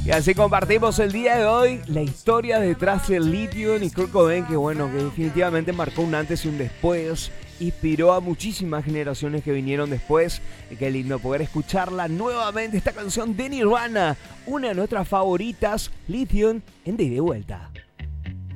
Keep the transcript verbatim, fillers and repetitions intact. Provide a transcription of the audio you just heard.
Y así compartimos el día de hoy la historia detrás del Lithium y Kurt Cobain, que bueno, que definitivamente marcó un antes y un después, inspiró a muchísimas generaciones que vinieron después. Y qué lindo poder escucharla nuevamente, esta canción de Nirvana, una de nuestras favoritas, Lithium, en De y de Vuelta.